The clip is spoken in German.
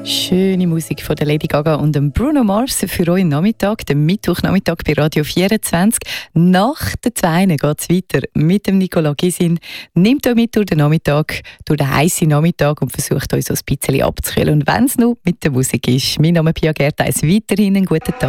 Schöne Musik von der Lady Gaga und dem Bruno Mars für euren Nachmittag, den Mittwochnachmittag bei Radio 24. Nach der 2 geht es weiter mit dem Nicola Gysin. Nimmt euch mit durch den Nachmittag, durch den heißen Nachmittag und versucht euch so ein bisschen abzukühlen. Und wenn es nur mit der Musik ist. Mein Name ist Pia Gertheis. Weiterhin einen guten Tag.